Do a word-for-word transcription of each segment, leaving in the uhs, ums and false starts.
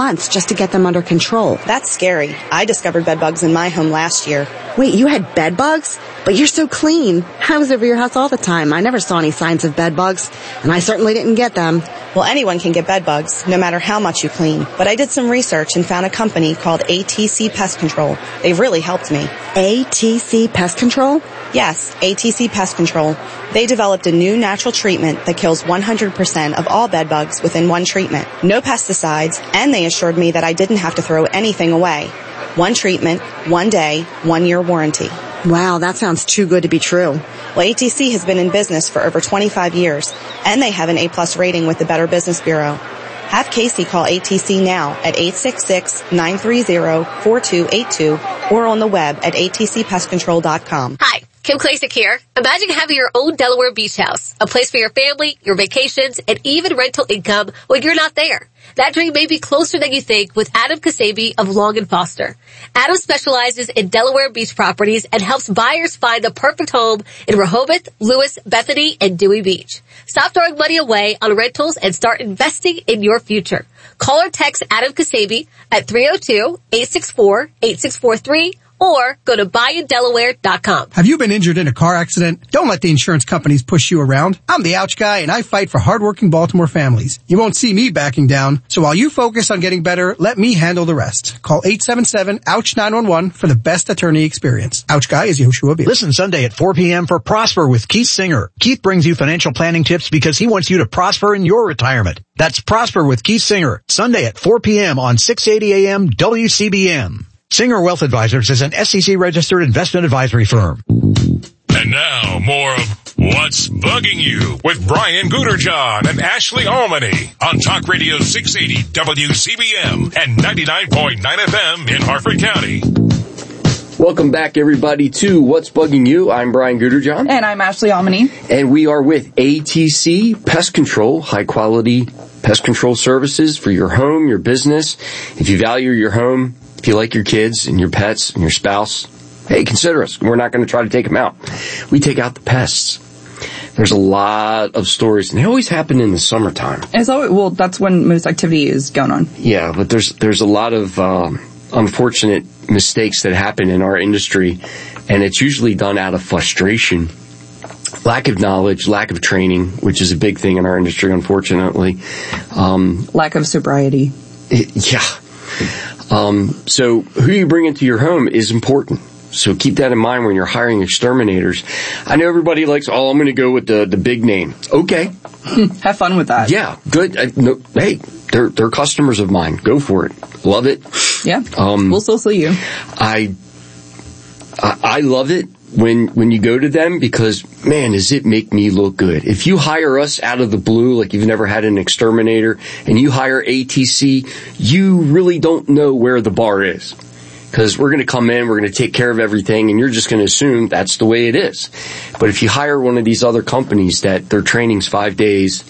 months just to get them under control. That's scary. I discovered bed bugs in my home last year. Wait, you had bed bugs? But you're so clean. I was over your house all the time. I never saw any signs of bed bugs, and I certainly didn't get them. Well, anyone can get bed bugs, no matter how much you clean. But I did some research and found a company called A T C Pest Control. They've really helped me. A T C Pest Control? Yes, A T C Pest Control. They developed a new natural treatment that kills one hundred percent of all bed bugs within one treatment. No pesticides, and they assured me that I didn't have to throw anything away. One treatment, one day, one year warranty. Wow, that sounds too good to be true. Well, A T C has been in business for over twenty-five years, and they have an A plus rating with the Better Business Bureau. Have Casey call A T C now at eight six six, nine three zero, four two eight two or on the web at A T C pest control dot com. Hi, Kim Klasick here. Imagine having your own Delaware beach house, a place for your family, your vacations, and even rental income when you're not there. That dream may be closer than you think with Adam Kasabi of Long and Foster. Adam specializes in Delaware beach properties and helps buyers find the perfect home in Rehoboth, Lewis, Bethany, and Dewey Beach. Stop throwing money away on rentals and start investing in your future. Call or text Adam Kasabi at three oh two, eight six four, eight six four three or go to buy in delaware dot com. Have you been injured in a car accident? Don't let the insurance companies push you around. I'm the ouch guy, and I fight for hardworking Baltimore families. You won't see me backing down, so while you focus on getting better, let me handle the rest. Call eight seven seven, ouch nine one one for the best attorney experience. Ouch guy is Yoshua Beer. Listen Sunday at four p.m. for Prosper with Keith Singer. Keith brings you financial planning tips because he wants you to prosper in your retirement. That's Prosper with Keith Singer, Sunday at four p.m. on six eighty A M W C B M. Singer Wealth Advisors is an S E C-registered investment advisory firm. And now, more of What's Bugging You with Brian Guterjohn and Ashley Almany on Talk Radio six eighty W C B M and ninety-nine point nine F M in Harford County. Welcome back, everybody, to What's Bugging You. I'm Brian Guterjohn. And I'm Ashley Almany. And we are with A T C Pest Control, high-quality pest control services for your home, your business. If you value your home, if you like your kids and your pets and your spouse, hey, consider us. We're not going to try to take them out. We take out the pests. There's a lot of stories, and they always happen in the summertime. And so, well, that's when most activity is going on. Yeah, but there's there's a lot of um, unfortunate mistakes that happen in our industry, and it's usually done out of frustration, lack of knowledge, lack of training, which is a big thing in our industry, unfortunately. Um, lack of sobriety. It, yeah. Um, so who you bring into your home is important. So keep that in mind when you're hiring exterminators. I know everybody likes, oh, I'm going to go with the, the big name. Okay. Have fun with that. Yeah, good. I, no, hey, they're, they're customers of mine. Go for it. Love it. Yeah. Um, we'll still see you. I, I, I love it when, when you go to them because, man, does it make me look good. If you hire us out of the blue, like you've never had an exterminator, and you hire A T C, you really don't know where the bar is. Because we're going to come in, we're going to take care of everything, and you're just going to assume that's the way it is. But if you hire one of these other companies that their training's five days,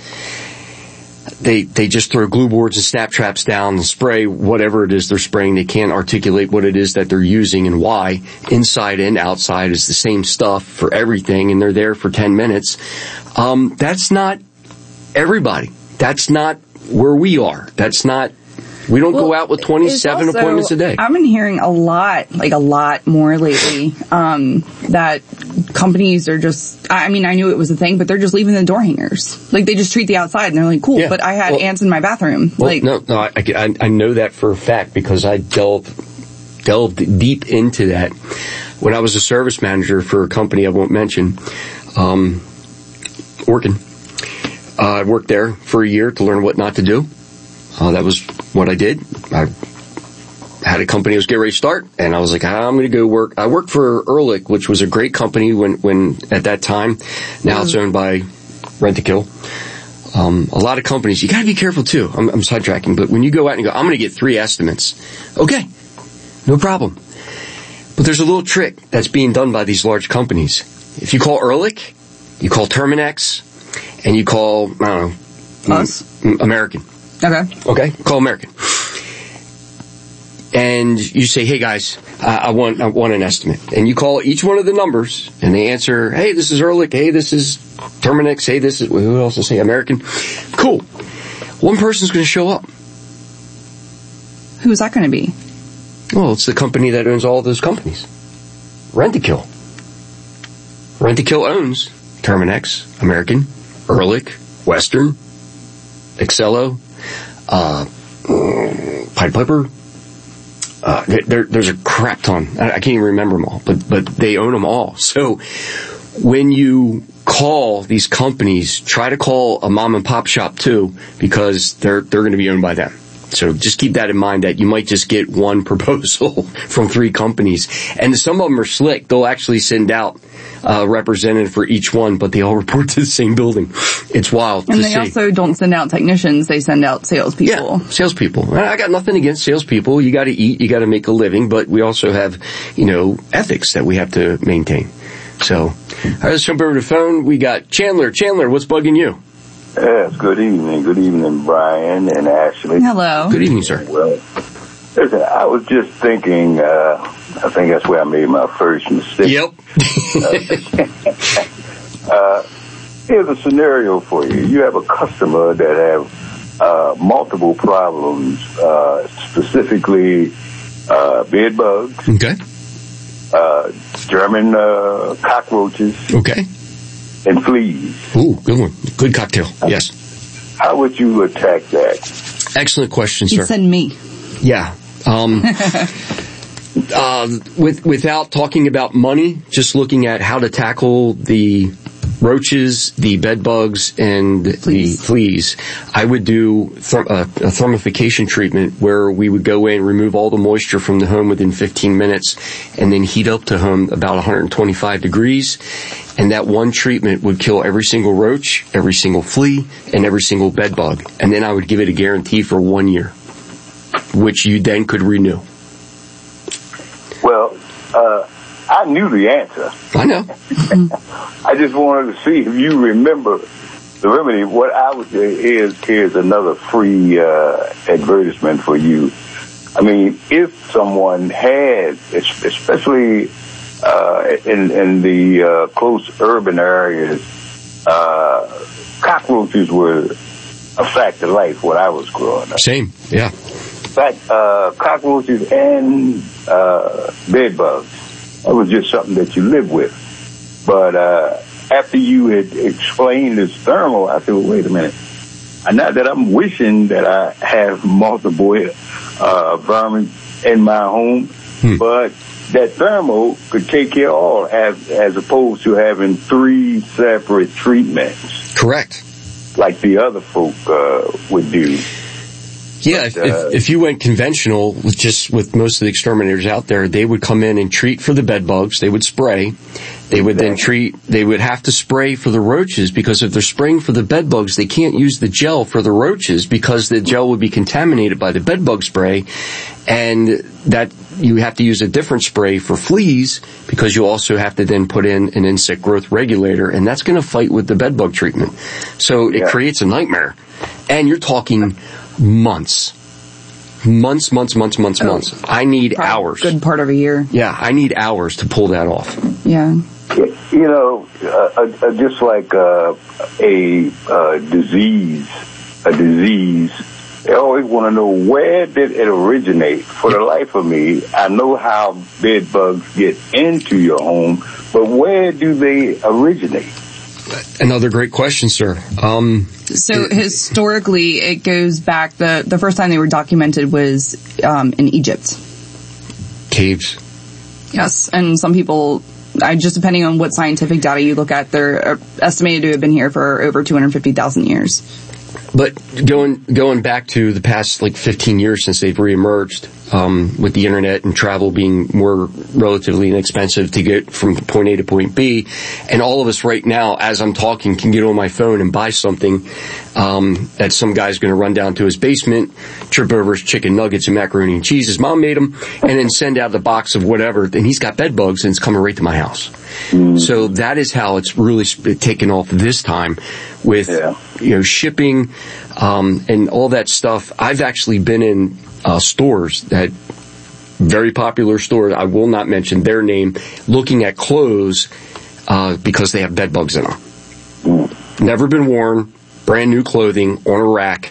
they they just throw glue boards and snap traps down and spray whatever it is they're spraying. They can't articulate what it is that they're using and why. Inside and outside is the same stuff for everything, and they're there for ten minutes. Um, that's not everybody. That's not where we are. That's not... We don't well, go out with twenty-seven also, appointments a day. I've been hearing a lot, like a lot more lately, um, that companies are just, I mean, I knew it was a thing, but they're just leaving the door hangers. Like, they just treat the outside, and they're like, cool, yeah. but I had well, ants in my bathroom. Well, like, no, no, I, I, I know that for a fact because I delved, delved deep into that. When I was a service manager for a company I won't mention, um, Orkin, uh, I worked there for a year to learn what not to do. Uh, that was what I did. I had a company that was getting ready to start, and I was like, I'm going to go work. I worked for Ehrlich, which was a great company when, when at that time. Now it's owned by Rent-A-Kill. Um, a lot of companies, you got to be careful too. I'm, I'm sidetracking, but when you go out and you go, I'm going to get three estimates. Okay, no problem. But there's a little trick that's being done by these large companies. If you call Ehrlich, you call Terminex, and you call, I don't know, Us? American. Okay. Okay. Call American. And you say, hey guys, uh, I want, I want an estimate. And you call each one of the numbers and they answer, hey, this is Ehrlich. Hey, this is Terminex. Hey, this is, who else to say? American. Cool. One person's going to show up. Who's that going to be? Well, it's the company that owns all those companies. Rentokil. Rentokil owns Terminex, American, Ehrlich, Western, Excello, uh, Pied Piper. Uh, there, there's a crap ton. I, I can't even remember them all, but, but they own them all. So when you call these companies, try to call a mom and pop shop too, because they're, they're going to be owned by them. So just keep that in mind, that you might just get one proposal from three companies. And some of them are slick. They'll actually send out a representative for each one, but they all report to the same building. It's wild and to they see. Also don't send out technicians. They send out salespeople. Yeah, salespeople. I got nothing against salespeople. You got to eat. You got to make a living. But we also have, you know, ethics that we have to maintain. So, all right, let's jump over to the phone. We got Chandler. Chandler, what's bugging you? Yes, good evening. Good evening, Brian and Ashley. Hello. Good evening, sir. Well, listen, I was just thinking, uh, I think that's where I made my first mistake. Yep. uh, here's a scenario for you. You have a customer that have uh, multiple problems, uh, specifically uh, bed bugs. Okay. Uh, German uh, cockroaches. Okay. And fleas. Ooh, good one. Good cocktail. Yes. How would you attack that? Excellent question, sir. You'd send me. Yeah. Um, uh, with, without talking about money, just looking at how to tackle the roaches, the bed bugs, and fleas. the fleas, I would do th- a, a thermification treatment where we would go in, remove all the moisture from the home within fifteen minutes, and then heat up the home about one hundred twenty-five degrees. And that one treatment would kill every single roach, every single flea, and every single bed bug. And then I would give it a guarantee for one year, which you then could renew. Well, uh, I knew the answer. I know. I just wanted to see if you remember the remedy. What I would say is, here's another free uh, advertisement for you. I mean, if someone had, especially uh, in, in the uh, close urban areas, uh, cockroaches were a fact of life when I was growing up. Same, yeah. In fact, uh, cockroaches and uh, bed bugs. That was just something that you live with. But uh, after you had explained this thermal, I said, well, wait a minute. Not that I'm wishing that I have multiple uh, vermin in my home, hmm. but that thermal could take care of all, as, as opposed to having three separate treatments. Correct. Like the other folk uh, would do. Yeah, if, if, if you went conventional, with just with most of the exterminators out there, they would come in and treat for the bed bugs. They would spray. They would then treat, they would have to spray for the roaches, because if they're spraying for the bed bugs, they can't use the gel for the roaches because the gel would be contaminated by the bed bug spray. And that you have to use a different spray for fleas, because you also have to then put in an insect growth regulator, and that's going to fight with the bed bug treatment. So it yeah. creates a nightmare. And you're talking months. Months, months, months, months, oh, months. I need hours. Good part of a year. Yeah, I need hours to pull that off. Yeah. You know, uh, uh, just like uh, a uh, disease, a disease, they always want to know, where did it originate? For the life of me, I know how bed bugs get into your home, but where do they originate? Another great question, sir. Um, so historically, it goes back, the, the first time they were documented was um, in Egypt. Caves. Yes, and some people, I, just depending on what scientific data you look at, they're estimated to have been here for over two hundred fifty thousand years. But going going back to the past like fifteen years since they've reemerged, um, with the internet and travel being more relatively inexpensive to get from point A to point B, and all of us right now, as I'm talking, can get on my phone and buy something um, that some guy's going to run down to his basement, trip over his chicken nuggets and macaroni and cheese, his mom made them, and then send out the box of whatever, and he's got bed bugs and it's coming right to my house. Mm. So that is how it's really taken off this time with, yeah. you know, shipping um, and all that stuff. I've actually been in uh, stores that, very popular stores, I will not mention their name, looking at clothes uh, because they have bed bugs in them. Mm. Never been worn, brand new clothing on a rack,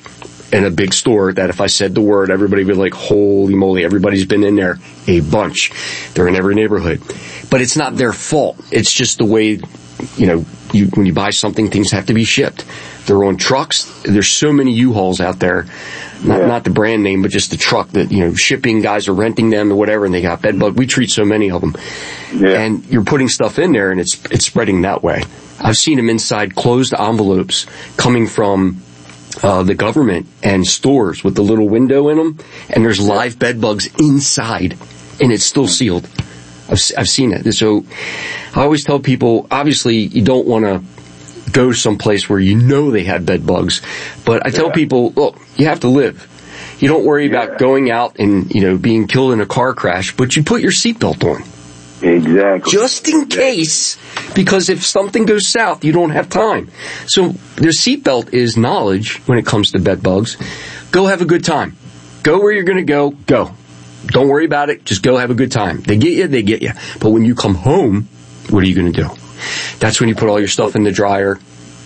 in a big store that if I said the word, everybody would be like, holy moly, everybody's been in there a bunch. They're in every neighborhood. But it's not their fault. It's just the way, you know, you, when you buy something, things have to be shipped. They're on trucks. There's so many U-Hauls out there. Not, yeah. not the brand name, but just the truck that, you know, shipping guys are renting them or whatever, and they got bed bug. We treat so many of them. Yeah. And you're putting stuff in there, and it's it's spreading that way. I've seen them inside closed envelopes coming from uh the government and stores with the little window in them, and there's live bed bugs inside, and it's still sealed. I've, I've seen it. So I always tell people, obviously, you don't want to go someplace where you know they have bed bugs. But I tell yeah. people, look, you have to live. You don't worry yeah. about going out and, you know, being killed in a car crash, but you put your seatbelt on. Exactly. Just in case, because if something goes south, you don't have time. So their seatbelt is knowledge when it comes to bed bugs. Go have a good time. Go where you're going to go. Go. Don't worry about it. Just go have a good time. They get you, they get you. But when you come home, what are you going to do? That's when you put all your stuff in the dryer.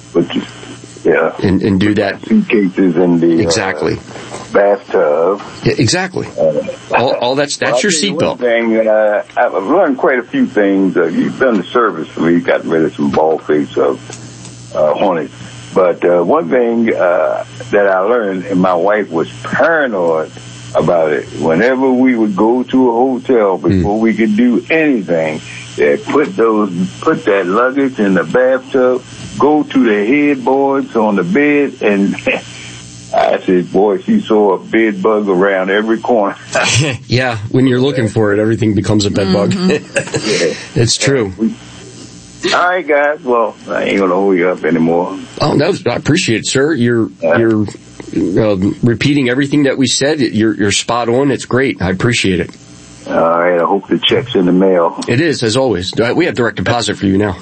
Yeah. And, and do that. Suitcases in the exactly. Uh, bathtub. Yeah, exactly. Uh, all, all that's that's well, your seatbelt. Thing, uh, I've learned quite a few things. Uh, you've done the service for me. You got rid of some bald face of uh, hornets. But uh, one thing uh, that I learned, and my wife was paranoid about it. Whenever we would go to a hotel before mm. we could do anything, they put those, put that luggage in the bathtub, go to the headboards on the bed, and I said, boy, she saw a bed bug around every corner. Yeah, when you're looking for it, everything becomes a bed mm-hmm. bug. Yeah. It's true. All right, guys. Well, I ain't gonna hold you up anymore. Oh no, I appreciate it, sir. You're uh, you're uh, repeating everything that we said. You're you're spot on. It's great. I appreciate it. All right. I hope the check's in the mail. It is, as always. We have direct deposit for you now.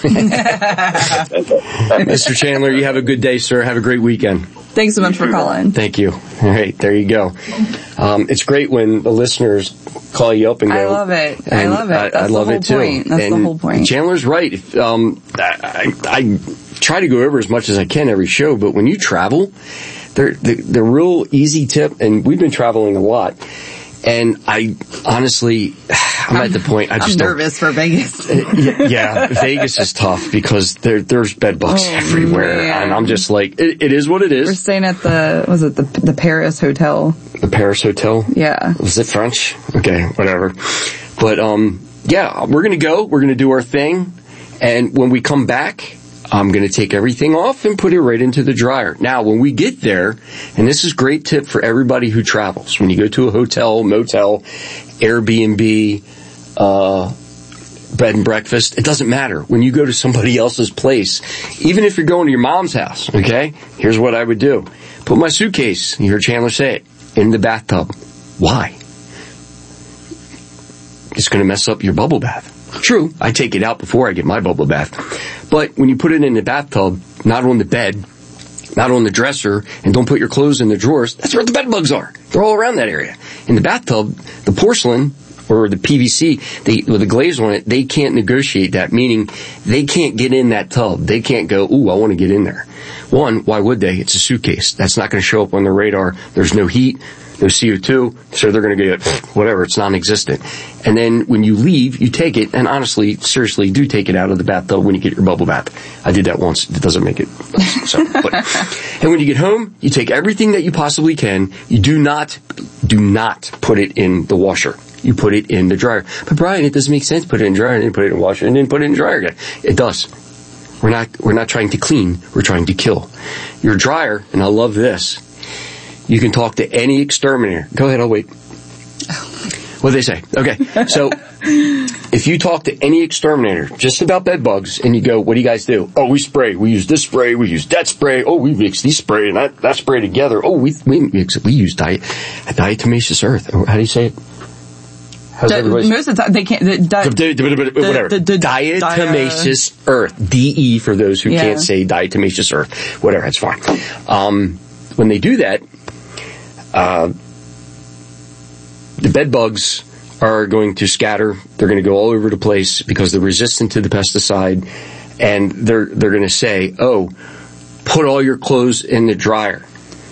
Mister Chandler, you have a good day, sir. Have a great weekend. Thanks so much for calling. Thank you. All right, there you go. Um, it's great when the listeners call you up and go. I love it. I love it. That's I, I love the whole it too. Point. That's and the whole point. Chandler's right. If, um, I, I, I try to go over as much as I can every show, but when you travel, they're, they're, they're real easy tip, and we've been traveling a lot. And I honestly, I'm, I'm at the point I just I'm nervous for Vegas. yeah, yeah, Vegas is tough because there there's bed bugs oh, everywhere, man. And I'm just like, it, it is what it is. We're staying at the was it the the Paris Hotel? The Paris Hotel. Yeah. Was it French? Okay, whatever. But um, yeah, we're gonna go. We're gonna do our thing, and when we come back, I'm going to take everything off and put it right into the dryer. Now, when we get there, and this is a great tip for everybody who travels, when you go to a hotel, motel, Airbnb, uh, bed and breakfast, it doesn't matter. When you go to somebody else's place, even if you're going to your mom's house, okay, here's what I would do. Put my suitcase, you heard Chandler say it, in the bathtub. Why? It's going to mess up your bubble bath. True, I take it out before I get my bubble bath. But when you put it in the bathtub, not on the bed, not on the dresser, and don't put your clothes in the drawers, that's where the bed bugs are. They're all around that area. In the bathtub, the porcelain or the P V C, they, with the glaze on it, they can't negotiate that, meaning they can't get in that tub. They can't go, ooh, I want to get in there. One, why would they? It's a suitcase. That's not going to show up on their radar. There's no heat. No C O two, so they're going to get whatever, it's non-existent. And then when you leave, you take it, and honestly, seriously, do take it out of the bathtub when you get your bubble bath. I did that once. It doesn't make it. So, but, and when you get home, you take everything that you possibly can. You do not, do not put it in the washer. You put it in the dryer. But Brian, it doesn't make sense. Put it in the dryer and then put it in the washer and then put it in the dryer again. It does. We're not, we're not trying to clean. We're trying to kill. Your dryer, and I love this, you can talk to any exterminator. Go ahead, I'll wait. What do they say? Okay, so if you talk to any exterminator just about bed bugs and you go, what do you guys do? Oh, we spray. We use this spray. We use that spray. Oh, we mix these spray and that, that spray together. Oh, we we mix it. We use diet, diatomaceous earth. How do you say it? How's everybody? Most of the time, they can't. The, di- whatever. The, the, the, diatomaceous dia- earth. D E for those who yeah. can't say diatomaceous earth. Whatever, that's fine. Um, when they do that, Uh, the bed bugs are going to scatter. They're going to go all over the place because they're resistant to the pesticide, and they're they're going to say, "Oh, put all your clothes in the dryer."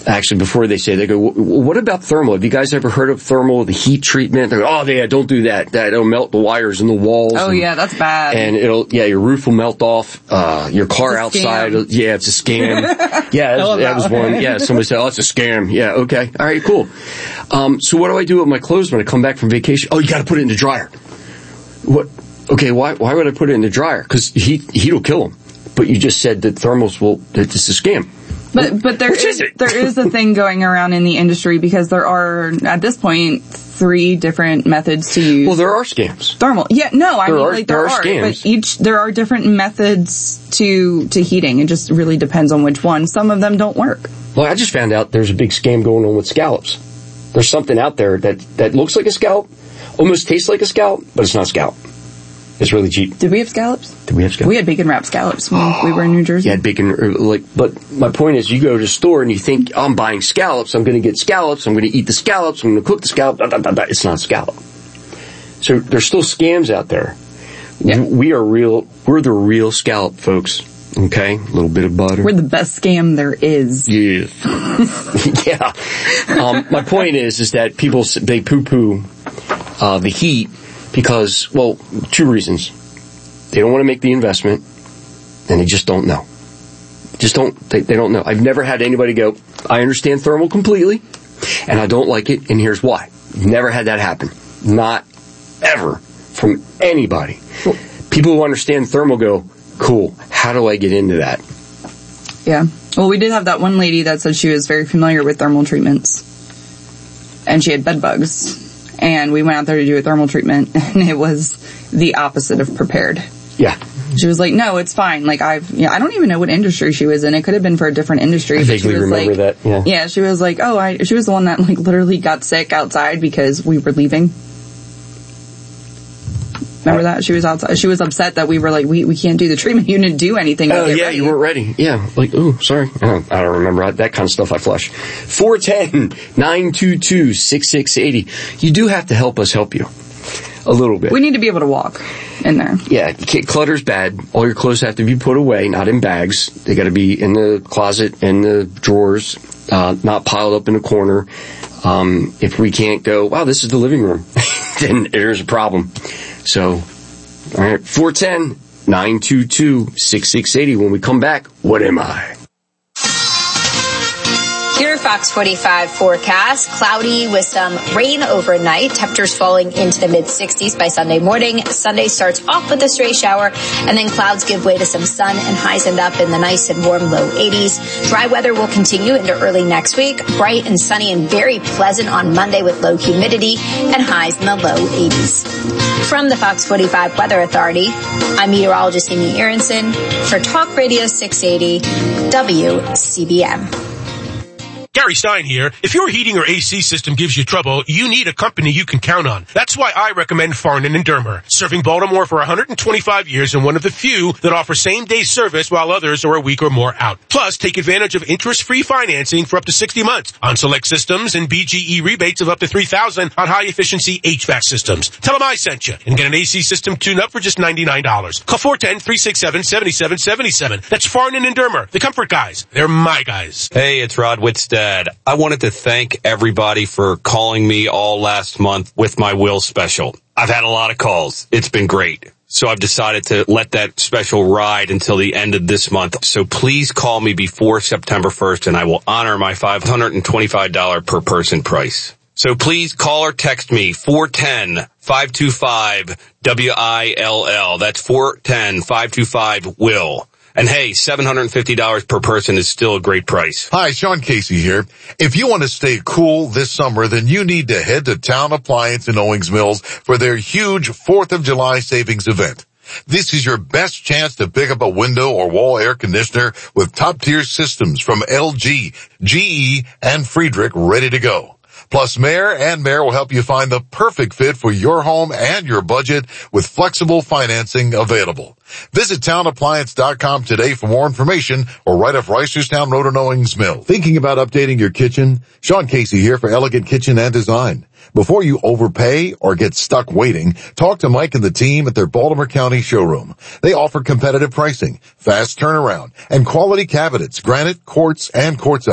Actually, before they say, they go, what about thermal? Have you guys ever heard of thermal, the heat treatment? They go, oh, yeah, don't do that. that. It'll melt the wires in the walls. Oh, and, yeah, that's bad. And it'll, yeah, your roof will melt off. Uh, your car outside. Scam. Yeah, it's a scam. Yeah, that, that was one. Yeah, somebody said, oh, it's a scam. Yeah, okay. All right, cool. Um, so what do I do with my clothes when I come back from vacation? Oh, you got to put it in the dryer. What? Okay, why, why would I put it in the dryer? Because heat, heat will kill them. But you just said that thermals will, that it's a scam. But but there Which is, is it? there is a thing going around in the industry because there are at this point three different methods to use. Well, there are scams. Thermal. Yeah, no, I there mean are, like there, there are, are scams. but each there are different methods to to heating. It just really depends on which one. Some of them don't work. Well, I just found out there's a big scam going on with scallops. There's something out there that that looks like a scallop, almost tastes like a scallop, but it's not a scallop. It's really cheap. Did we have scallops? Did we have scallops? We had bacon wrapped scallops when we were in New Jersey. Yeah, bacon, like, but my point is you go to the store and you think, oh, I'm buying scallops, I'm going to get scallops, I'm going to eat the scallops, I'm going to cook the scallop, da, da, da, da. It's not a scallop. So there's still scams out there. Yeah. We are real, we're the real scallop folks. Okay? A little bit of butter. We're the best scam there is. Yeah. Yeah. Um, my point is, is that people, they poo-poo, uh, the heat, because, well, two reasons. They don't want to make the investment, and they just don't know. Just don't, they, they don't know. I've never had anybody go, I understand thermal completely, and I don't like it, and here's why. Never had that happen. Not ever from anybody. People who understand thermal go, cool, how do I get into that? Yeah. Well, we did have that one lady that said she was very familiar with thermal treatments, and she had bed bugs. And we went out there to do a thermal treatment, and it was the opposite of prepared. Yeah. She was like, no, it's fine. Like, I've, yeah, I don't even know what industry she was in. It could have been for a different industry. I vaguely remember like, that, yeah. Yeah, she was like, oh, I, she was the one that, like, literally got sick outside because we were leaving. Remember that? She was outside. She was upset that we were like, we, we can't do the treatment. You didn't do anything. Oh, yeah, ready. You weren't ready. Yeah. Like, ooh, sorry. I don't, I don't remember. That kind of stuff I flush. four one zero, nine two two, six six eight zero. You do have to help us help you. A little bit. We need to be able to walk in there. Yeah. Clutter's bad. All your clothes have to be put away, not in bags. They got to be in the closet, in the drawers, uh, not piled up in a corner. Um, if we can't go, wow, this is the living room, then there's a problem. So, all right, four one zero, nine two two, six six eight zero. When we come back, what am I? Your Fox forty-five forecast, cloudy with some rain overnight, temperatures falling into the mid sixties by Sunday morning. Sunday starts off with a stray shower, and then clouds give way to some sun, and highs end up in the nice and warm low eighties. Dry weather will continue into early next week, bright and sunny and very pleasant on Monday with low humidity and highs in the low eighties. From the Fox forty-five Weather Authority, I'm meteorologist Amy Aronson for Talk Radio six eighty W C B M. Gary Stein here. If your heating or A C system gives you trouble, you need a company you can count on. That's why I recommend Farnan and Dermer, serving Baltimore for one hundred twenty-five years and one of the few that offer same-day service while others are a week or more out. Plus, take advantage of interest-free financing for up to sixty months on select systems and B G E rebates of up to three thousand dollars on high-efficiency H V A C systems. Tell them I sent you and get an A C system tune-up for just ninety-nine dollars. Call four one zero, three six seven, seven seven seven seven. That's Farnan and Dermer, the comfort guys. They're my guys. Hey, it's Rod Whitstead. I wanted to thank everybody for calling me all last month with my will special. I've had a lot of calls. It's been great. So I've decided to let that special ride until the end of this month. So please call me before September first and I will honor my five hundred twenty-five dollars per person price. So please call or text me four one zero, five two five, W I L L. That's four one zero, five two five, W I L L. And hey, seven hundred fifty dollars per person is still a great price. Hi, Sean Casey here. If you want to stay cool this summer, then you need to head to Town Appliance in Owings Mills for their huge fourth of July savings event. This is your best chance to pick up a window or wall air conditioner with top-tier systems from L G, G E, and Friedrich ready to go. Plus, Mayor and Mayor will help you find the perfect fit for your home and your budget with flexible financing available. Visit town appliance dot com today for more information or right off Reisterstown Road in Owings Mill. Thinking about updating your kitchen? Sean Casey here for Elegant Kitchen and Design. Before you overpay or get stuck waiting, talk to Mike and the team at their Baltimore County showroom. They offer competitive pricing, fast turnaround, and quality cabinets, granite, quartz, and quartzite.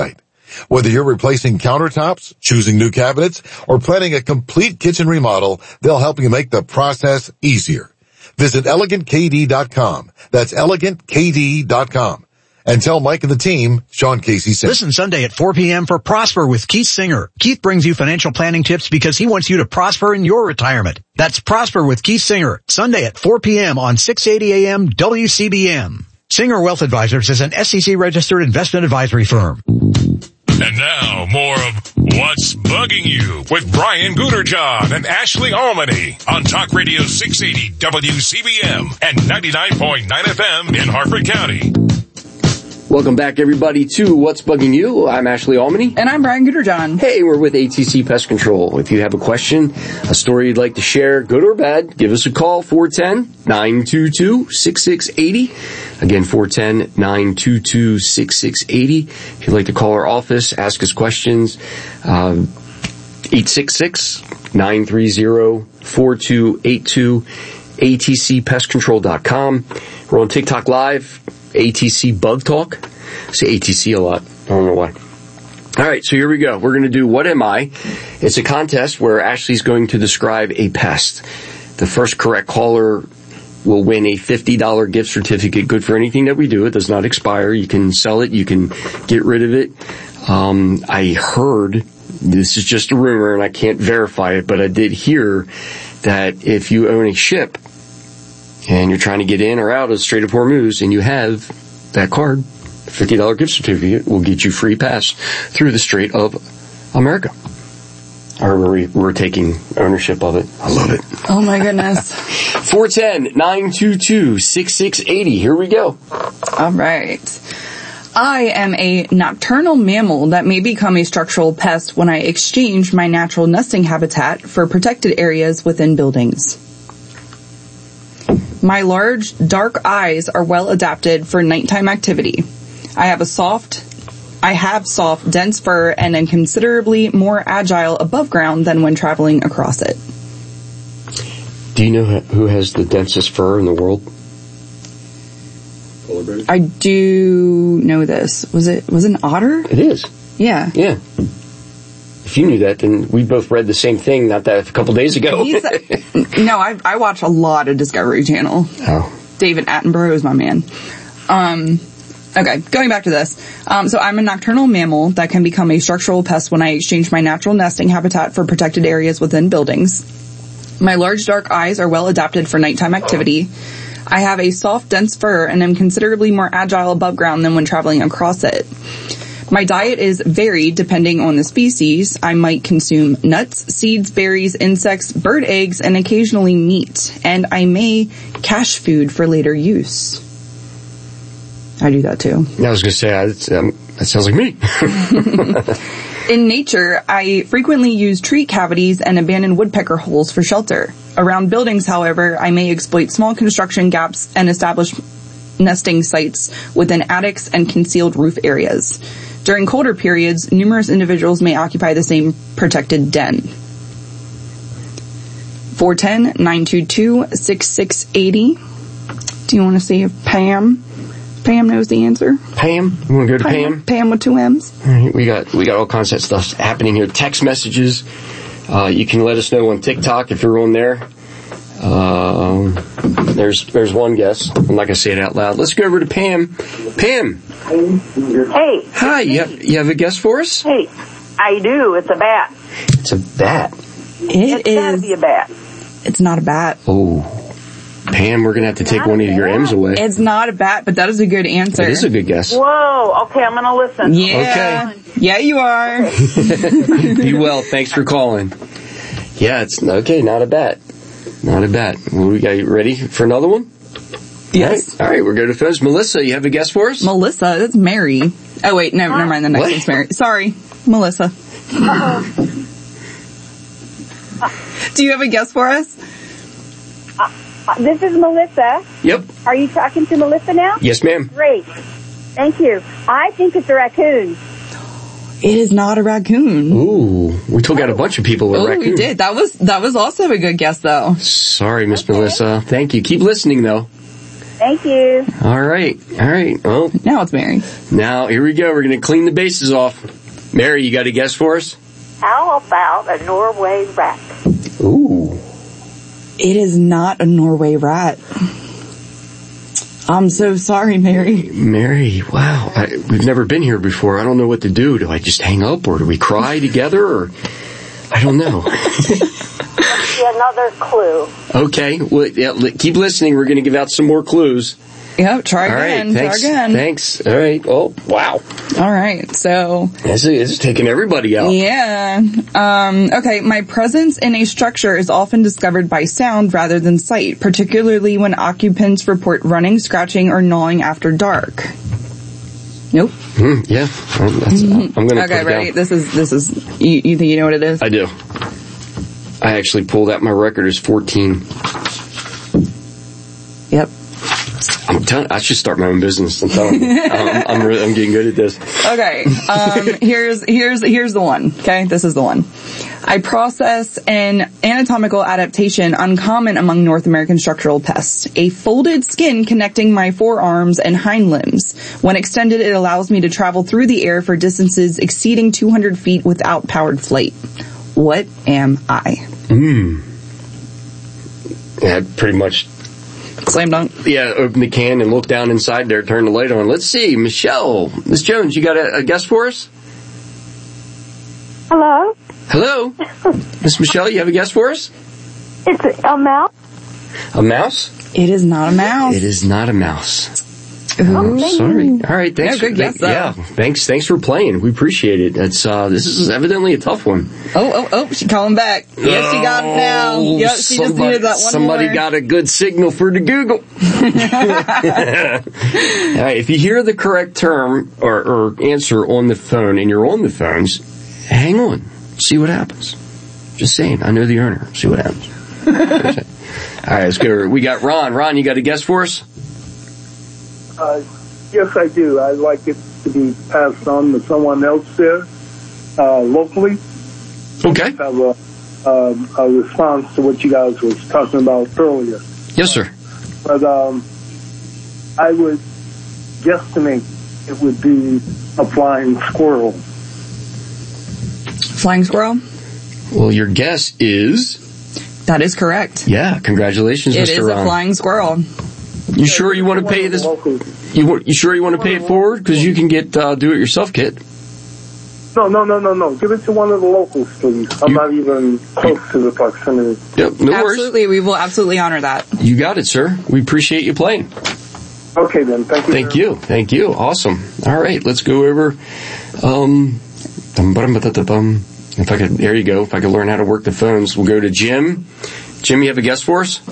Whether you're replacing countertops, choosing new cabinets, or planning a complete kitchen remodel, they'll help you make the process easier. Visit elegant k d dot com. That's elegant k d dot com. And tell Mike and the team, Sean Casey sent. Listen Sunday at four p.m. for Prosper with Keith Singer. Keith brings you financial planning tips because he wants you to prosper in your retirement. That's Prosper with Keith Singer, Sunday at four p.m. on six eighty A M W C B M. Singer Wealth Advisors is an S E C registered investment advisory firm. And now, more of What's Bugging You with Brian Guterjohn and Ashley Almany on Talk Radio six eighty W C B M and ninety-nine point nine F M in Harford County. Welcome back, everybody, to What's Bugging You. I'm Ashley Almany. And I'm Brian Guterjohn. Hey, we're with A T C Pest Control. If you have a question, a story you'd like to share, good or bad, give us a call, four one zero, nine two two, six six eight zero. Again, four one zero, nine two two, six six eight zero. If you'd like to call our office, ask us questions, uh, eight six six, nine three zero, four two eight two, A T C pest control dot com. We're on TikTok Live. A T C Bug Talk. I say A T C a lot. I don't know why. All right, so here we go. We're going to do What Am I? It's a contest where Ashley's going to describe a pest. The first correct caller will win a fifty dollars gift certificate, good for anything that we do. It does not expire. You can sell it. You can get rid of it. Um, I heard, this is just a rumor and I can't verify it, but I did hear that if you own a ship and you're trying to get in or out of Strait of Hormuz, and you have that card, fifty dollars gift certificate will get you free pass through the Strait of America. Or we're, we're taking ownership of it. I love it. Oh my goodness. four one zero, nine two two, six six eight zero. Here we go. All right. I am a nocturnal mammal that may become a structural pest when I exchange my natural nesting habitat for protected areas within buildings. My large, dark eyes are well adapted for nighttime activity. I have a soft, I have soft, dense fur and am considerably more agile above ground than when traveling across it. Do you know who has the densest fur in the world? I do know this. Was it, was it an otter? It is. Yeah. Yeah. If you knew that, then we both read the same thing not that a couple days ago. He's a, no, I, I watch a lot of Discovery Channel. Oh. David Attenborough is my man. Um, okay, going back to this. Um, so I'm a nocturnal mammal that can become a structural pest when I exchange my natural nesting habitat for protected areas within buildings. My large dark eyes are well adapted for nighttime activity. I have a soft, dense fur and am considerably more agile above ground than when traveling across it. My diet is varied depending on the species. I might consume nuts, seeds, berries, insects, bird eggs, and occasionally meat. And I may cache food for later use. I do that too. I was going to say, um, that sounds like me. In nature, I frequently use tree cavities and abandoned woodpecker holes for shelter. Around buildings, however, I may exploit small construction gaps and establish nesting sites within attics and concealed roof areas. During colder periods, numerous individuals may occupy the same protected den. four one zero, nine two two, six six eight zero. Do you want to see if Pam, Pam knows the answer? Pam? You want to go to Pam? Pam, Pam with two M's. All right, we got, we got all kinds of stuff happening here. Text messages. Uh, you can let us know on TikTok if you're on there. Um, there's, there's one guess. I'm not going to say it out loud. Let's go over to Pam. Pam. Hey. Hi, you have, you have a guess for us? Hey, I do. It's a bat. It's a bat. It it's is. Gotta be a bat. It's not a bat. Oh. Pam, we're going to have to take one of your M's away. It's not a bat, but that is a good answer. It is a good guess. Whoa. Okay, I'm going to listen. Yeah. Okay. Yeah, you are. Be well. Thanks for calling. Yeah, it's okay. Not a bat. Not a bat. Well, we got you ready for another one? Yes. All right, All right, we're going to finish. Melissa, you have a guess for us? Melissa, that's Mary. Oh, wait, no, never mind. The next What? one's Mary. Sorry, Melissa. Do you have a guess for us? Uh, this is Melissa. Yep. Are you talking to Melissa now? Yes, ma'am. Great. Thank you. I think it's a raccoon. It is not a raccoon. Ooh, we took out a bunch of people with oh, raccoon. we did. That was that was also a good guess, though. Sorry, Miss okay. Melissa. Thank you. Keep listening, though. Thank you. All right. All right. Well, now it's Mary. Now, here we go. We're going to clean the bases off. Mary, you got a guess for us? How about a Norway rat? Ooh. It is not a Norway rat. I'm so sorry, Mary. Mary, wow. I, we've never been here before. I don't know what to do. Do I just hang up or do we cry together or I don't know. Let's see another clue. Okay. Well, yeah, li- keep listening. We're going to give out some more clues. Yep, try All again. Right, thanks, try again. Thanks. All right. Oh, wow. All right. So this is, this is taking everybody out. Yeah. Um, okay. My presence in a structure is often discovered by sound rather than sight, particularly when occupants report running, scratching, or gnawing after dark. Nope. Mm, yeah. That's, Mm-hmm. I'm going to Okay, put it ready? down. This is, this is, you, you think you know what it is? I do. I actually pulled out my record as fourteen. Yep. I'm telling, I should start my own business. I'm telling you. I'm, I'm, really, I'm getting good at this. Okay. Um, here's, here's, here's the one. Okay. This is the one. I process an anatomical adaptation uncommon among North American structural pests. A folded skin connecting my forearms and hind limbs. When extended, it allows me to travel through the air for distances exceeding two hundred feet without powered flight. What am I? Hmm. Yeah, pretty much. Slam dunk. Yeah, open the can and look down inside there, turn the light on. Let's see, Michelle. Miss Jones, you got a, a guess for us? Hello? Hello? Miss Michelle, you have a guess for us? It's a mouse? A mouse? It is not a mouse. It is not a mouse. Oh, sorry. All right, thanks. Yeah, good for, guess, though. Yeah, thanks. Thanks for playing. We appreciate it. It's uh, this is evidently a tough one. Oh, oh, oh! She calling back. Yes, she got it now. Oh, Yep, she somebody, just needed that one Somebody more. got a good signal for the Google. All right, if you hear the correct term or, or answer on the phone and you're on the phones, hang on. See what happens. Just saying. I know the owner. See what happens. All right, let's go. We got Ron. Ron, you got a guess for us? Uh, yes, I do. I'd like it to be passed on to someone else there, uh, locally. Okay. Have a, um, a response to what you guys was talking about earlier. Yes, sir. But um, I would guesstimate it would be a flying squirrel. Flying squirrel? Well, your guess is? That is correct. Yeah, congratulations, It Mister is Ron. a flying squirrel. You sure you want to pay this? You, you sure you want to pay it forward? Because you can get uh, do-it-yourself kit. No, no, no, no, no. Give it to one of the locals, please. I'm not even close to the proximity. Yep, no worries. Absolutely, we will absolutely honor that. You got it, sir. We appreciate you playing. Okay, then. Thank you. Thank you. Thank you. Awesome. All right, let's go over. Um, if I could, there you go. If I could learn how to work the phones, we'll go to Jim. Jim, you have a guess for us?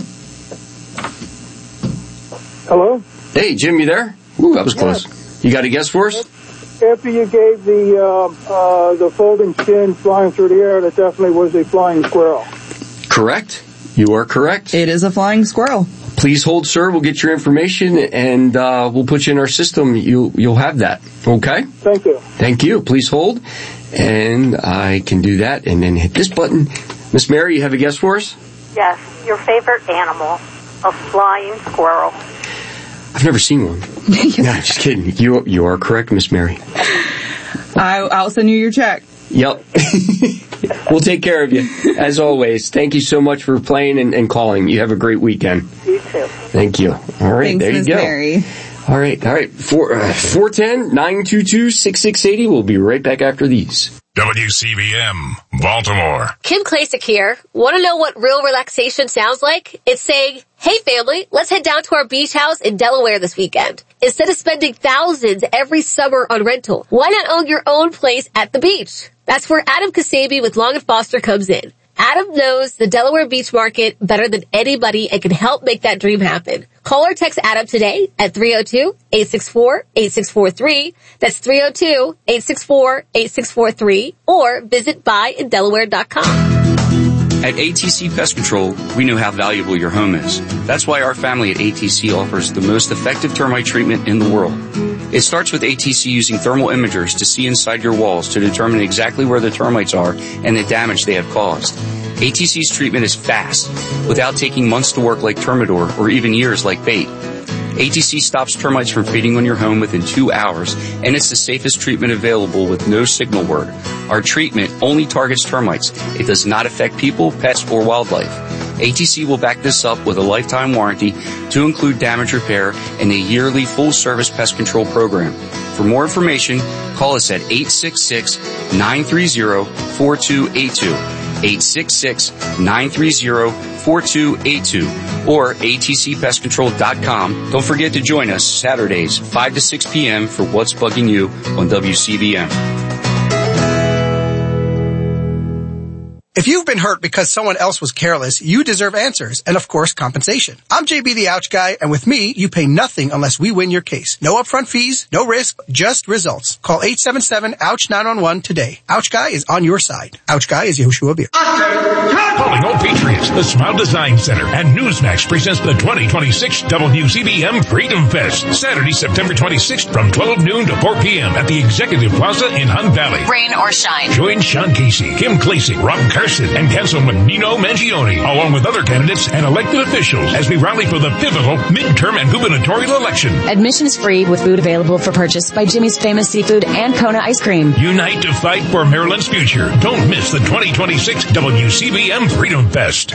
Hello? Hey, Jim, you there? Ooh, that was close. You got a guess for us? After you gave the uh, uh, the folding skin flying through the air, that definitely was a flying squirrel. Correct. You are correct. It is a flying squirrel. Please hold, sir. We'll get your information and uh, we'll put you in our system. You, you'll have that. Okay? Thank you. Thank you. Please hold. And I can do that and then hit this button. Miss Mary, you have a guess for us? Yes, your favorite animal, a flying squirrel. I've never seen one. No, just kidding. You you are correct, Miss Mary. I, I'll send you your check. Yep. We'll take care of you, as always. Thank you so much for playing and, and calling. You have a great weekend. You too. Thank you. All right, Thanks, there you Miss go. Mary. All right, all right. four ten, nine two two, six six eight zero. We'll be right back after these. W C B M, Baltimore. Kim Klasick here. Want to know what real relaxation sounds like? It's saying, hey family, let's head down to our beach house in Delaware this weekend. Instead of spending thousands every summer on rental, why not own your own place at the beach? That's where Adam Kasabi with Long and Foster comes in. Adam knows the Delaware beach market better than anybody and can help make that dream happen. Call or text Adam today at three oh two, eight six four, eight six four three. That's three oh two, eight six four, eight six four three. Or visit buy in delaware dot com. At A T C Pest Control, we know how valuable your home is. That's why our family at A T C offers the most effective termite treatment in the world. It starts with A T C using thermal imagers to see inside your walls to determine exactly where the termites are and the damage they have caused. A T C's treatment is fast, without taking months to work like Termidor or even years like bait. A T C stops termites from feeding on your home within two hours, and it's the safest treatment available with no signal word. Our treatment only targets termites. It does not affect people, pets, or wildlife. A T C will back this up with a lifetime warranty to include damage repair and a yearly full-service pest control program. For more information, call us at eight six six, nine three zero, four two eight two, eight six six, nine three zero, four two eight two, or A T C pest control dot com. Don't forget to join us Saturdays, five to six p.m. for What's Bugging You on W C B M. If you've been hurt because someone else was careless, you deserve answers and, of course, compensation. I'm J B the Ouch Guy, and with me, you pay nothing unless we win your case. No upfront fees, no risk, just results. Call eight seven seven, ouch nine one one today. Ouch Guy is on your side. Ouch Guy is Yehoshua Beer. Calling all Patriots, the Smile Design Center and Newsmax presents the twenty twenty-six W C B M Freedom Fest. Saturday, September twenty-sixth from twelve noon to four p.m. at the Executive Plaza in Hunt Valley. Rain or shine. Join Sean Casey, Kim Klacik, Rob Carson, and Councilman Nino Mangione, along with other candidates and elected officials, as we rally for the pivotal midterm and gubernatorial election. Admission is free with food available for purchase by Jimmy's Famous Seafood and Kona Ice Cream. Unite to fight for Maryland's future. Don't miss the twenty twenty-six W C B M Freedom Fest.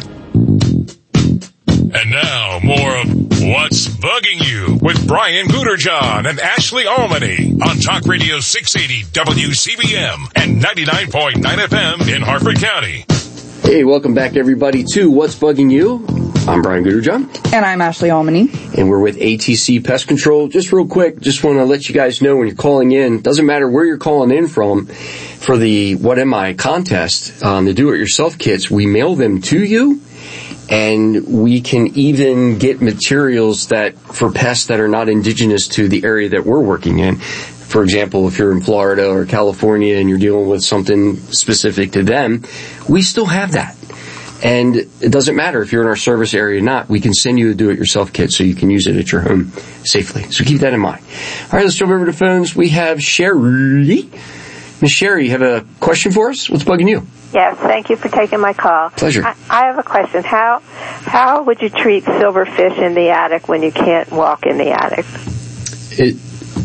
And now, more of What's Bugging You with Brian Guterjohn and Ashley Almany on Talk Radio six eighty W C B M and ninety-nine point nine F M in Harford County. Hey, welcome back everybody to What's Bugging You. I'm Brian Guterjohn. And I'm Ashley Almany. And we're with A T C Pest Control. Just real quick, just want to let you guys know when you're calling in, doesn't matter where you're calling in from, for the What Am I contest, um, the do-it-yourself kits, we mail them to you. And we can even get materials that for pests that are not indigenous to the area that we're working in. For example, if you're in Florida or California and you're dealing with something specific to them, we still have that. And it doesn't matter if you're in our service area or not, we can send you a do-it-yourself kit so you can use it at your home safely. So keep that in mind. All right, let's jump over to phones. We have Sherry. Miss Sherry, you have a question for us? What's bugging you? Yes, thank you for taking my call. Pleasure. I, I have a question. How how would you treat silverfish in the attic when you can't walk in the attic? It,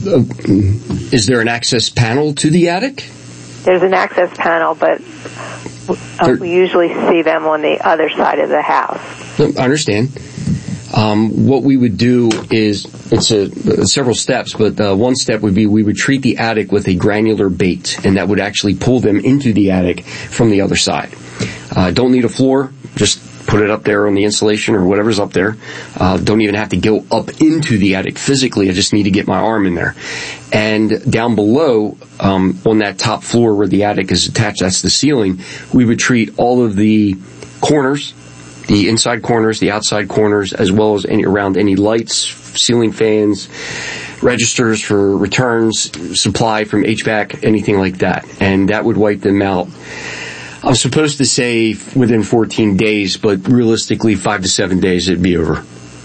uh, is there an access panel to the attic? There's an access panel, but uh, we usually see them on the other side of the house. I understand. Um, what we would do is, it's a, uh, several steps, but uh, one step would be we would treat the attic with a granular bait, and that would actually pull them into the attic from the other side. Uh, don't need a floor, just put it up there on the insulation or whatever's up there. Uh, don't even have to go up into the attic physically, I just need to get my arm in there. And down below, um, on that top floor where the attic is attached, that's the ceiling, we would treat all of the corners, the inside corners, the outside corners, as well as any around any lights, ceiling fans, registers for returns, supply from H V A C, anything like that. And that would wipe them out. I'm supposed to say within fourteen days, but realistically five to seven days it'd be over.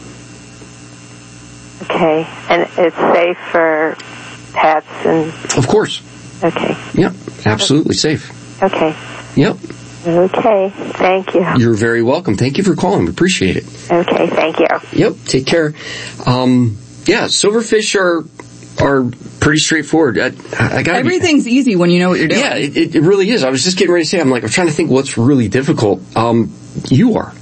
Okay. And it's safe for pets and... Of course. Okay. Yep. Absolutely safe. Okay. Yep. Okay, thank you. You're very welcome. Thank you for calling. We appreciate it. Okay, thank you. Yep, take care. Um, yeah, silverfish are are pretty straightforward. I, I got Everything's easy when you know what you're doing. Yeah, it, it really is. I was just getting ready to say, I'm like, I'm trying to think what's really difficult. Um, you are.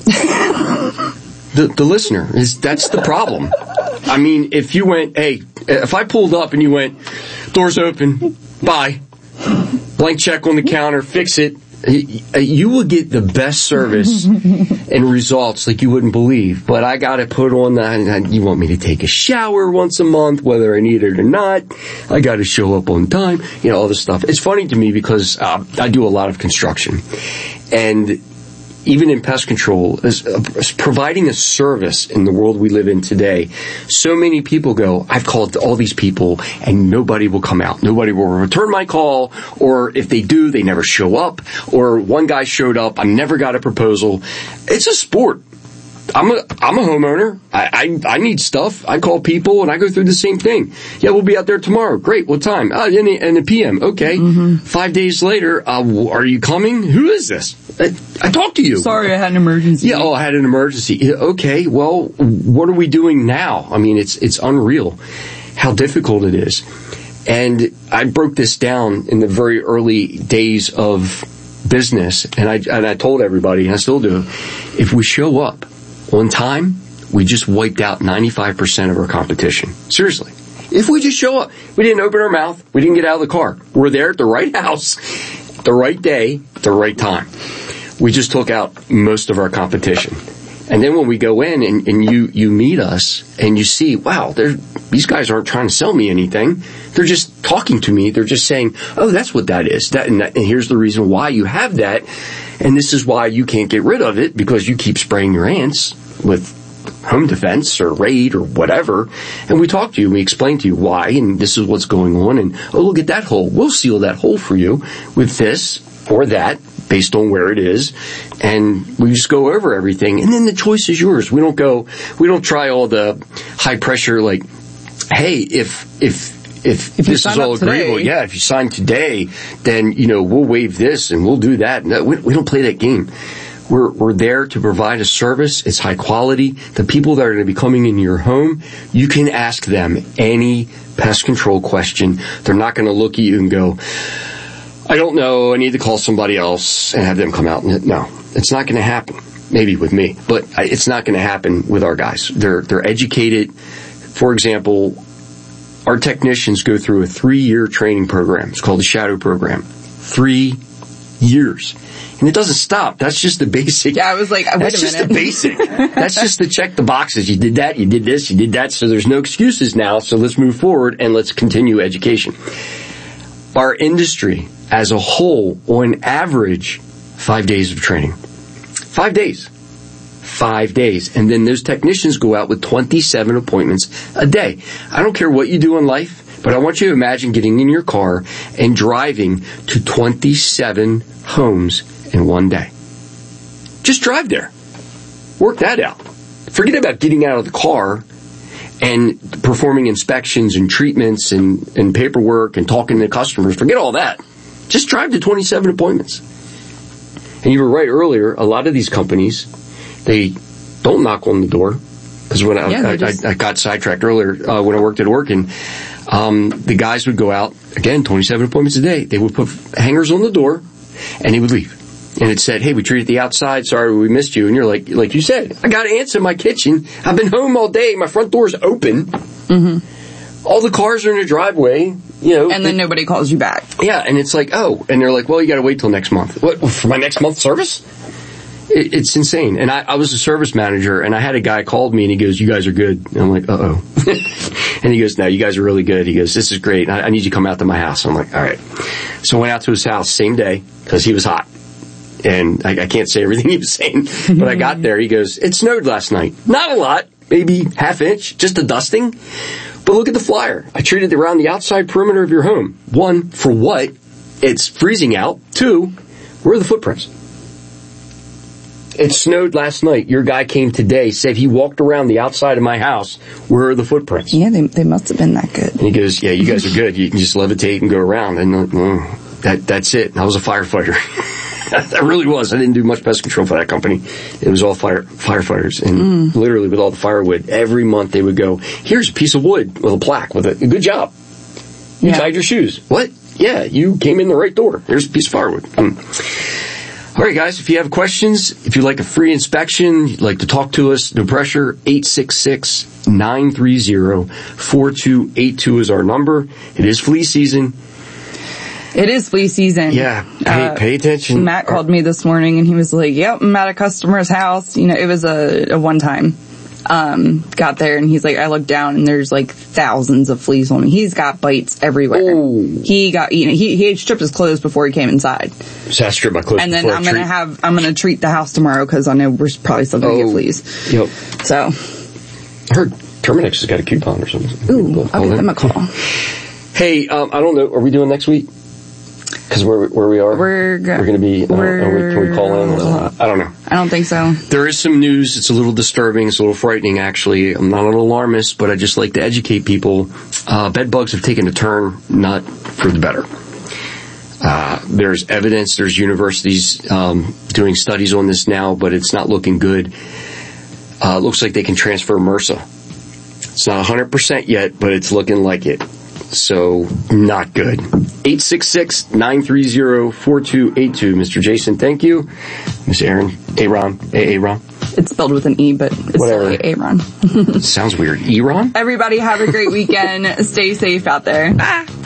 the the listener is that's the problem. I mean, if you went, hey, if I pulled up and you went, doors open, bye, blank check on the counter, fix it. You will get the best service and results like you wouldn't believe. But I got to put on the, you want me to take a shower once a month, whether I need it or not. I got to show up on time, you know, all this stuff. It's funny to me because uh, I do a lot of construction. And even in pest control, as, uh, as providing a service in the world we live in today, so many people go, I've called all these people and nobody will come out. Nobody will return my call, or if they do, they never show up, or one guy showed up, I never got a proposal. It's a sport. I'm a I'm a homeowner. I, I I need stuff. I call people and I go through the same thing. Yeah, we'll be out there tomorrow. Great. What time? Oh, in the, in the P M. Okay. Mm-hmm. Five days later, uh, are you coming? Who is this? I, I talked to you. Sorry, I had an emergency. Yeah. Oh, I had an emergency. Okay. Well, what are we doing now? I mean, it's it's unreal how difficult it is. And I broke this down in the very early days of business, and I and I told everybody, and I still do, if we show up on time, we just wiped out ninety-five percent of our competition. Seriously. If we just show up, we didn't open our mouth, we didn't get out of the car. We're there at the right house, the right day, the right time. We just took out most of our competition. And then when we go in and, and you, you meet us and you see, wow, these guys aren't trying to sell me anything. They're just talking to me. They're just saying, oh, that's what that is. That, and, that, and here's the reason why you have that. And this is why you can't get rid of it, because you keep spraying your ants with Home Defense or Raid or whatever. And we talk to you, we explain to you why, and this is what's going on. And, oh, look at that hole. We'll seal that hole for you with this or that, based on where it is, and we just go over everything, and then the choice is yours. We don't go, we don't try all the high pressure, like, hey, if, if, if, if this is all agreeable, today. yeah, if you sign today, then, you know, we'll waive this and we'll do that. No, we, we don't play that game. We're, we're there to provide a service. It's high quality. The people that are going to be coming into your home, you can ask them any pest control question. They're not going to look at you and go, I don't know, I need to call somebody else and have them come out. No, it's not going to happen. Maybe with me, but it's not going to happen with our guys. They're, they're educated. For example, our technicians go through a three-year training program. It's called the Shadow Program. Three years. And it doesn't stop. That's just the basic. Yeah, I was like, wait That's a just minute. the basic. That's just to check the boxes. You did that, you did this, you did that. So there's no excuses now. So let's move forward and let's continue education. Our industry as a whole, on average, five days of training. Five days. Five days. And then those technicians go out with twenty-seven appointments a day. I don't care what you do in life, but I want you to imagine getting in your car and driving to twenty-seven homes in one day. Just drive there. Work that out. Forget about getting out of the car and performing inspections and treatments and, and paperwork and talking to customers. Forget all that. Just drive to twenty-seven appointments. And you were right earlier, a lot of these companies, they don't knock on the door. Because when yeah, I, I, just... I, I got sidetracked earlier, uh, when I worked at Orkin, um, the guys would go out, again, twenty-seven appointments a day. They would put hangers on the door, and they would leave. And it said, hey, we treated the outside, sorry we missed you. And you're like, like you said, I got ants in my kitchen. I've been home all day, my front door's open. Mm-hmm. All the cars are in the driveway. You know, and then it, nobody calls you back. Yeah, and it's like, oh, and they're like, well, you got to wait till next month. What, for my next month service? It, it's insane. And I, I was a service manager, and I had a guy called me, and he goes, you guys are good. And I'm like, uh-oh. And he goes, no, you guys are really good. He goes, this is great. I, I need you to come out to my house. I'm like, all right. So I went out to his house same day, because he was hot. And I, I can't say everything he was saying, but I got there. He goes, it snowed last night. Not a lot, maybe half inch, just a dusting. But look at the flyer. I treated around the outside perimeter of your home. One, for what? It's freezing out. Two, where are the footprints? It snowed last night. Your guy came today, said he walked around the outside of my house. Where are the footprints? Yeah, they they must have been that good. And he goes, yeah, you guys are good. You can just levitate and go around. And uh, that that's it. I was a firefighter. That really was. I didn't do much pest control for that company. It was all fire firefighters. And mm. literally with all the firewood, every month they would go, here's a piece of wood with a plaque with a good job. You yeah. tied your shoes. What? Yeah, you came in the right door. Here's a piece of firewood. Um, all right, guys, if you have questions, if you'd like a free inspection, you'd like to talk to us, no pressure, eight six six, nine three zero, four two eight two is our number. It is flea season. It is flea season. Yeah, pay, uh, pay attention. Matt called me this morning and he was like, yep, I'm at a customer's house. You know, it was a, a one time. Um, got there and he's like, I looked down and there's like thousands of fleas on me. He's got bites everywhere. Ooh. He got, you know, he, he stripped his clothes before he came inside. So I stripped my clothes and then before I'm I going to have, I'm going to treat the house tomorrow because I know we're probably still going to oh, get fleas. Yep. So. I heard Terminix has got a coupon or something. Ooh, I'll give them a call. Hey, um, I don't know. Are we doing next week? Because where, where we are, we're, go- we're going to be, we're, uh, we, can we call in? Uh, I don't know. I don't think so. There is some news. It's a little disturbing. It's a little frightening, actually. I'm not an alarmist, but I just like to educate people. Uh, bed bugs have taken a turn, not for the better. Uh, there's evidence, there's universities um, doing studies on this now, but it's not looking good. Uh, it looks like they can transfer MRSA. It's not one hundred percent yet, but it's looking like it. So, not good. eight six six, nine three zero, four two eight two. Mister Jason, thank you. Miss Aaron, Aaron, Aaron. It's spelled with an E, but it's Whatever. still Aaron. Sounds weird. Eron? Everybody have a great weekend. Stay safe out there. Ah.